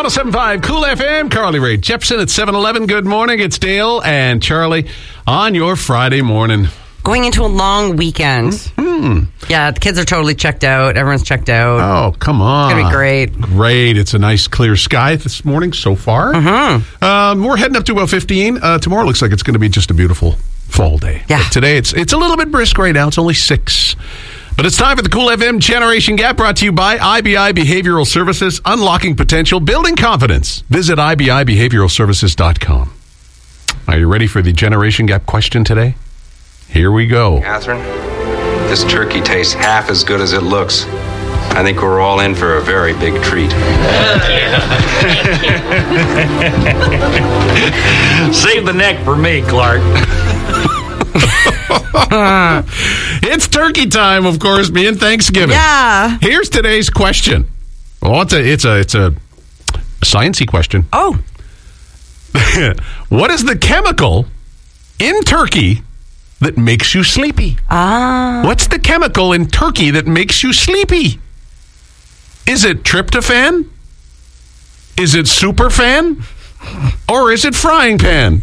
107.5 Cool FM. Carly Ray Jepsen at 7-Eleven. Good morning. It's Dale and Charlie on your Friday morning. Going into a long weekend. Mm-hmm. Yeah, the kids are totally checked out. Everyone's checked out. Oh, come on. It's going to be great. Great. It's a nice clear sky this morning so far. Mm-hmm. We're heading up to about 15. Tomorrow looks like it's going to be just a beautiful fall day. Yeah. But today it's a little bit brisk right now. It's only 6. But it's time for the Cool FM Generation Gap, brought to you by IBI Behavioral Services, unlocking potential, building confidence. Visit IBIBehavioralServices.com. Are you ready for the Generation Gap question today? Here we go. Catherine, this turkey tastes half as good as it looks. I think we're all in for a very big treat. Save the neck for me, Clark. It's turkey time, of course, being Thanksgiving. Yeah. Here's today's question. Well, it's a sciencey question. Oh. What is the chemical in turkey that makes you sleepy? What's the chemical in turkey that makes you sleepy? Is it tryptophan? Is it superfan? Or is it frying pan?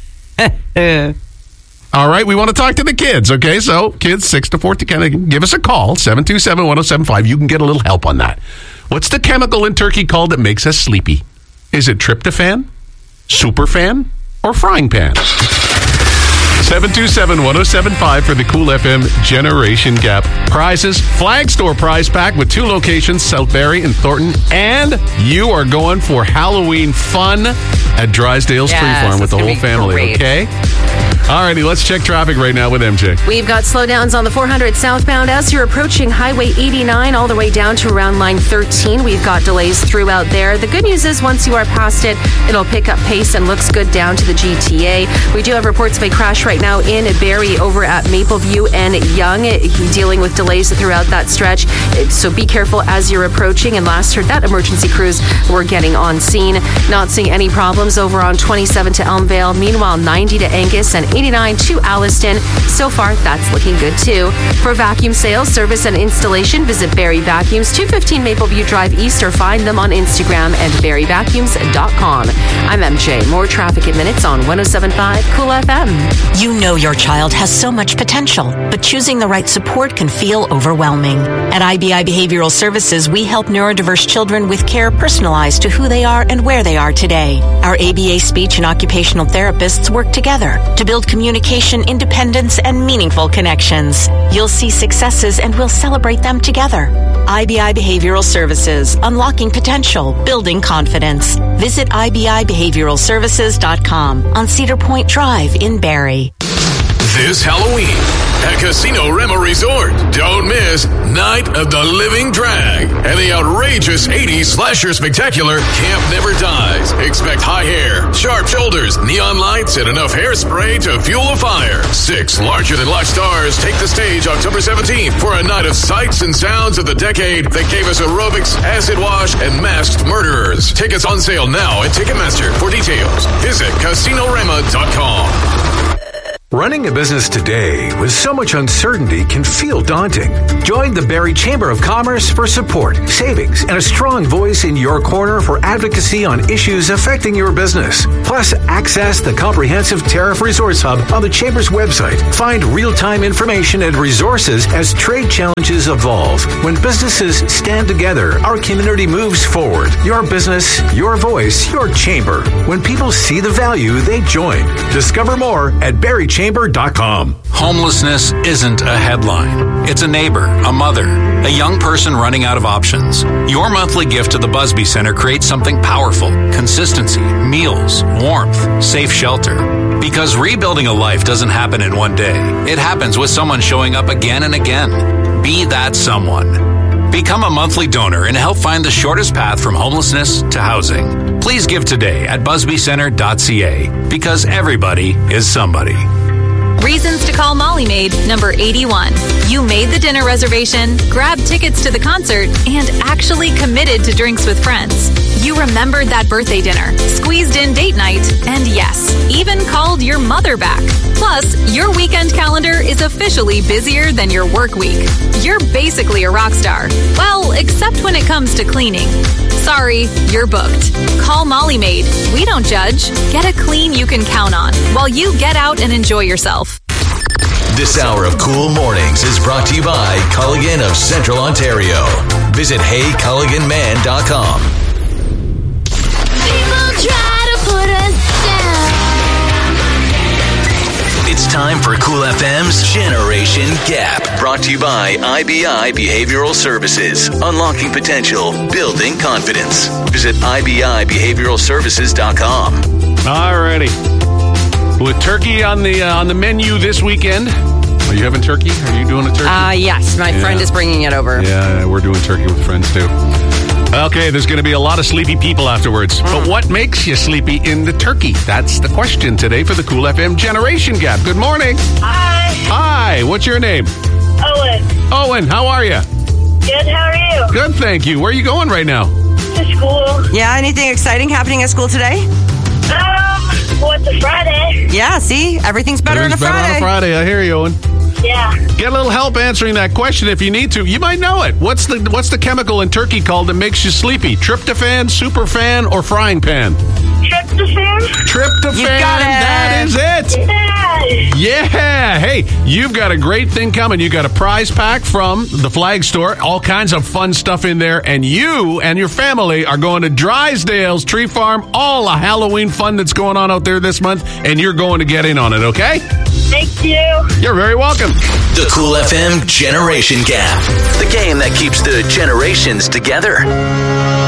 All right, we want to talk to the kids, okay? So, kids 6 to 14, give us a call, 727-1075. You can get a little help on that. What's the chemical in turkey called that makes us sleepy? Is it tryptophan, superfan, or frying pan? 727-1075 for the Cool FM Generation Gap prizes. Flag Store prize pack with 2 locations, Southbury and Thornton. And you are going for Halloween fun at Drysdale's Tree Farm with the whole family, great. Okay? Alrighty, let's check traffic right now with MJ. We've got slowdowns on the 400 southbound as you're approaching Highway 89 all the way down to around line 13. We've got delays throughout there. The good news is once you are past it, it'll pick up pace and looks good down to the GTA. We do have reports of a crash right now in Barrie over at Mapleview and Yonge, dealing with delays throughout that stretch. So be careful as you're approaching. And last heard that emergency crews were getting on scene. Not seeing any problems over on 27 to Elmvale. Meanwhile, 90 to Angus and 89 to Alliston. So far, that's looking good too. For vacuum sales, service, and installation, visit Barrie Vacuums, 215 Mapleview Drive East, or find them on Instagram and barrievacuums.com. I'm MJ. More traffic at minutes on 107.5 Cool FM. You know your child has so much potential, but choosing the right support can feel overwhelming. At IBI Behavioral Services, we help neurodiverse children with care personalized to who they are and where they are today. Our ABA speech and occupational therapists work together to build communication, independence, and meaningful connections. You'll see successes and we'll celebrate them together. IBI Behavioral Services, unlocking potential, building confidence. Visit IBIBehavioralServices.com on Cedar Point Drive in Barrie. This Halloween at Casino Rema Resort, don't miss Night of the Living Drag and the outrageous 80s slasher spectacular Camp Never Dies. Expect high hair, sharp shoulders, neon lights, and enough hairspray to fuel a fire. 6 larger-than-life stars take the stage October 17th for a night of sights and sounds of the decade that gave us aerobics, acid wash, and masked murderers. Tickets on sale now at Ticketmaster. For details, visit CasinoRema.com. Running a business today with so much uncertainty can feel daunting. Join the Barrie Chamber of Commerce for support, savings, and a strong voice in your corner for advocacy on issues affecting your business. Plus, access the comprehensive Tariff Resource Hub on the Chamber's website. Find real-time information and resources as trade challenges evolve. When businesses stand together, our community moves forward. Your business, your voice, your chamber. When people see the value, they join. Discover more at BarrieChamber.com. Homelessness isn't a headline. It's a neighbor, a mother, a young person running out of options. Your monthly gift to the Busby Center creates something powerful: consistency, meals, warmth, safe shelter. Because rebuilding a life doesn't happen in one day. It happens with someone showing up again and again. Be that someone. Become a monthly donor and help find the shortest path from homelessness to housing. Please give today at busbycenter.ca, because everybody is somebody. Reasons to call Molly Maid, number 81. You made the dinner reservation, grabbed tickets to the concert, and actually committed to drinks with friends. You remembered that birthday dinner, squeezed in date night, and yes, even called your mother back. Plus, your weekend calendar is officially busier than your work week. You're basically a rock star. Well, except when it comes to cleaning. Sorry, you're booked. Call Molly Maid. We don't judge. Get a clean you can count on while you get out and enjoy yourself. This hour of Cool Mornings is brought to you by Culligan of Central Ontario. Visit HeyCulliganMan.com. People try to put us down. It's time for Cool FM's Generation Gap. Brought to you by IBI Behavioral Services. Unlocking potential, building confidence. Visit IBIBehavioralServices.com. Alrighty. With turkey on the menu this weekend. Are you having turkey? Are you doing a turkey? Yes, my friend is bringing it over. Yeah, we're doing turkey with friends too. Okay, there's going to be a lot of sleepy people afterwards. But what makes you sleepy in the turkey? That's the question today for the Cool FM Generation Gap. Good morning. Hi. Hi, what's your name? Owen. Owen, how are you? Good, how are you? Good, thank you. Where are you going right now? To school. Yeah, anything exciting happening at school today? Well, it's a Friday. Yeah, see? Everything's better on a Friday. Better on a Friday. I hear you, Owen. Yeah. Get a little help answering that question if you need to. You might know it. What's the chemical in turkey called that makes you sleepy? Tryptophan, superfan, or frying pan? Tryptophan. Tryptophan. You got it. That is it. Yeah. Hey, you've got a great thing coming. You got a prize pack from the Flag Store. All kinds of fun stuff in there. And you and your family are going to Drysdale's Tree Farm. All the Halloween fun that's going on out there this month. And you're going to get in on it, okay? Thank you. You're very welcome. The Cool FM Generation Gap. The game that keeps the generations together.